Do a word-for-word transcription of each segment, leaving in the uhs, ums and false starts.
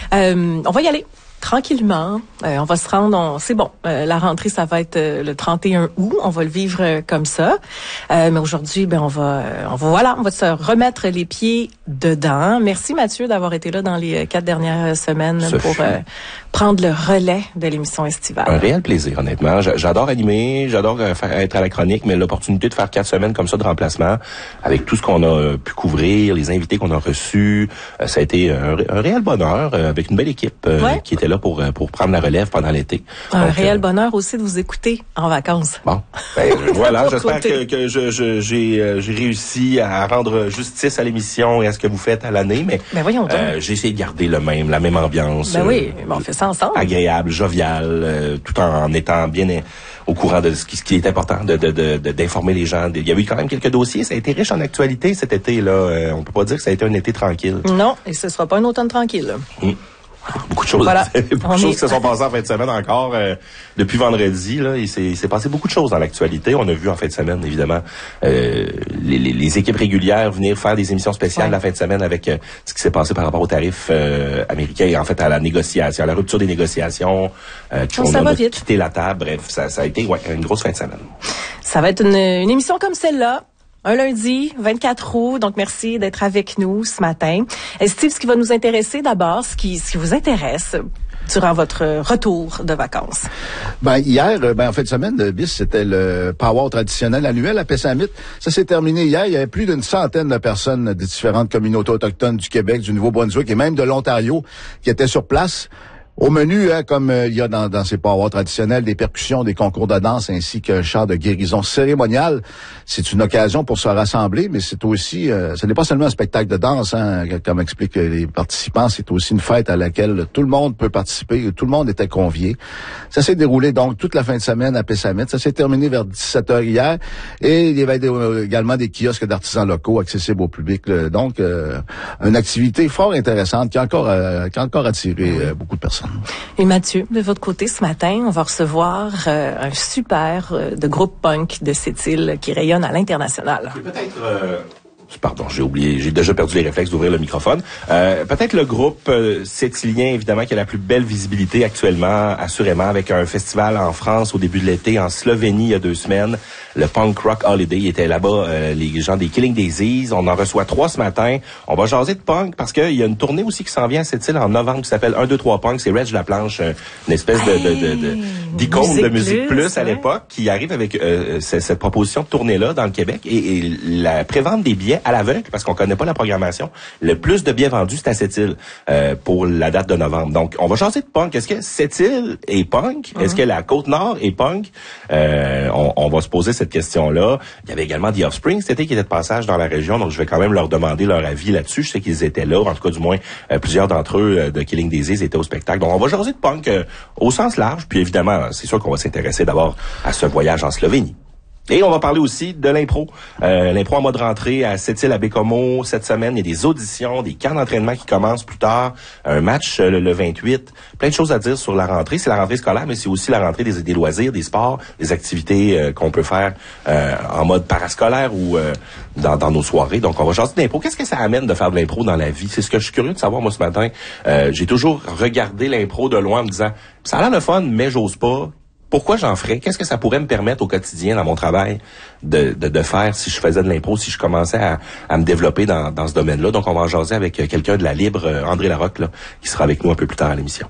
Euh, on va y aller. Tranquillement, euh, on va se rendre, on, c'est bon, euh, la rentrée, ça va être euh, le trente et un août, on va le vivre euh, comme ça. Euh, mais aujourd'hui, ben on va, euh, on va, voilà, on va se remettre les pieds dedans. Merci Mathieu d'avoir été là dans les quatre dernières semaines Ce pour euh, prendre le relais de l'émission estivale. Un réel plaisir, honnêtement. J'adore animer, j'adore faire, être à la chronique, mais l'opportunité de faire quatre semaines comme ça de remplacement, avec tout ce qu'on a pu couvrir, les invités qu'on a reçus, euh, ça a été un, un réel bonheur, euh, avec une belle équipe euh, ouais. qui était là pour pour prendre la relève pendant l'été. Un Donc, réel euh, bonheur aussi de vous écouter en vacances. Bon, ben, voilà, j'espère que, que je, je, j'ai, euh, j'ai réussi à rendre justice à l'émission et à ce que vous faites à l'année, mais ben voyons euh, j'ai essayé de garder le même, la même ambiance. Ben oui, euh, bon, on fait ça ensemble. Agréable, jovial, euh, tout en, en étant bien euh, au courant de ce qui, ce qui est important, de, de, de, de, d'informer les gens. Il y a eu quand même quelques dossiers, ça a été riche en actualité cet été, là. Euh, on peut pas dire que ça a été un été tranquille. Non, et ce sera pas un automne tranquille. Mmh. Beaucoup de choses, voilà. beaucoup de choses qui se sont passées en fin de semaine encore. Euh, depuis vendredi, là, il s'est, il s'est passé beaucoup de choses dans l'actualité. On a vu en fin de semaine, évidemment, euh, les, les, les équipes régulières venir faire des émissions spéciales ouais. la fin de semaine avec euh, ce qui s'est passé par rapport aux tarifs euh, américains et en fait à la négociation, à la rupture des négociations. Euh, on a, va a vite. quitté la table. Bref, ça, ça a été ouais, une grosse fin de semaine. Ça va être une, une émission comme celle-là. Un lundi, vingt-quatre août, donc merci d'être avec nous ce matin. Et Steve, ce qui va nous intéresser d'abord, ce qui, ce qui vous intéresse durant votre retour de vacances. Ben hier, ben en fin de semaine, de bis, c'était le powwow traditionnel annuel à Pessamit. Ça s'est terminé hier. Il y avait plus d'une centaine de personnes de différentes communautés autochtones du Québec, du Nouveau-Brunswick et même de l'Ontario qui étaient sur place. Au menu, hein, comme euh, il y a dans, dans ces powwows traditionnels, des percussions, des concours de danse ainsi qu'un char de guérison cérémonial. C'est une occasion pour se rassembler, mais c'est aussi, euh, ce n'est pas seulement un spectacle de danse, hein, comme expliquent les participants, c'est aussi une fête à laquelle tout le monde peut participer, tout le monde était convié. Ça s'est déroulé donc toute la fin de semaine à Pessamit. Ça s'est terminé vers dix-sept heures hier, et il y avait des, euh, également des kiosques d'artisans locaux accessibles au public. Là. Donc, euh, une activité fort intéressante qui a encore, euh, qui a encore attiré euh, beaucoup de personnes. Et Mathieu, de votre côté, ce matin, on va recevoir euh, un super euh, de groupe punk de Sept-Îles qui rayonne à l'international. C'est peut-être... Euh... Pardon, j'ai oublié, j'ai déjà perdu les réflexes d'ouvrir le microphone. Euh, peut-être le groupe euh, Sept-Îlien, évidemment, qui a la plus belle visibilité actuellement, assurément, avec un festival en France au début de l'été, en Slovénie il y a deux semaines. Le Punk Rock Holiday, il était là-bas, euh, les gens des Killing Daisies. On en reçoit trois ce matin. On va jaser de punk parce qu'il y a une tournée aussi qui s'en vient à Sept-Îles en novembre qui s'appelle un, deux, trois Punk. C'est Reg Laplanche, une espèce de, de, de, de d'icône musique de musique plus, plus à l'époque, qui arrive avec euh, cette, cette proposition de tournée-là dans le Québec. Et, et la prévente des billets à l'aveugle, parce qu'on connaît pas la programmation, le plus de billets vendus, c'est à Sept-Îles euh, pour la date de novembre. Donc, on va jaser de punk. Est-ce que Sept-Îles est punk? Mm-hmm. Est-ce que la Côte-Nord est punk? Euh, on, on va se poser cette question-là. Il y avait également The Offspring cet été qui était de passage dans la région, donc je vais quand même leur demander leur avis là-dessus. Je sais qu'ils étaient là, en tout cas du moins euh, plusieurs d'entre eux euh, de Killing Daisies étaient au spectacle. Donc on va jaser de punk euh, au sens large, puis évidemment, c'est sûr qu'on va s'intéresser d'abord à ce voyage en Slovénie. Et on va parler aussi de l'impro. Euh, l'impro en mode rentrée à Sept-Îles, à Bécomo. Cette semaine, il y a des auditions, des camps d'entraînement qui commencent plus tard. Un match euh, le, le vingt-huit. Plein de choses à dire sur la rentrée. C'est la rentrée scolaire, mais c'est aussi la rentrée des, des loisirs, des sports, des activités euh, qu'on peut faire euh, en mode parascolaire ou euh, dans, dans nos soirées. Donc, on va jaser d'impro. Qu'est-ce que ça amène de faire de l'impro dans la vie? C'est ce que je suis curieux de savoir, moi, ce matin. Euh, j'ai toujours regardé l'impro de loin en me disant, ça a l'air le fun, mais j'ose pas. Pourquoi j'en ferais? Qu'est-ce que ça pourrait me permettre au quotidien dans mon travail de, de, de faire si je faisais de l'impro, si je commençais à, à me développer dans, dans ce domaine-là? Donc, on va en jaser avec quelqu'un de la Libre, André Larocque, là, qui sera avec nous un peu plus tard à l'émission.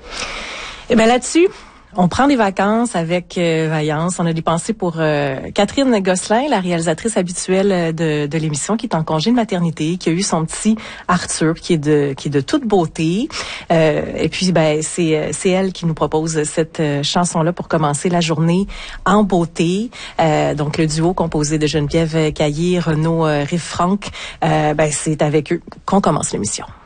Eh bien, là-dessus, on prend des vacances avec euh, Vaillance. On a des pensées pour euh, Catherine Gosselin, la réalisatrice habituelle de, de l'émission, qui est en congé de maternité, qui a eu son petit Arthur, qui est de qui est de toute beauté. Euh, et puis, ben, c'est c'est elle qui nous propose cette euh, chanson-là pour commencer la journée en beauté. Euh, donc, le duo composé de Geneviève Caillé, Renaud euh, Riff-Franck, euh, ben, c'est avec eux qu'on commence l'émission.